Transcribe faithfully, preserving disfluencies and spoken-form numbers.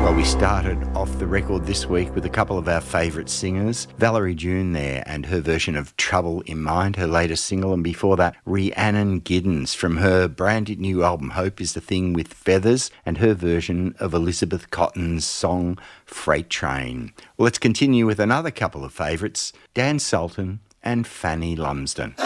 Well, we started off the record this week with a couple of our favourite singers, Valerie June there and her version of Trouble in Mind, her latest single, and before that, Rhiannon Giddens from her brand new album Hope is the Thing with Feathers and her version of Elizabeth Cotton's song Freight Train. Well, let's continue with another couple of favourites, Dan Sultan and Fanny Lumsden.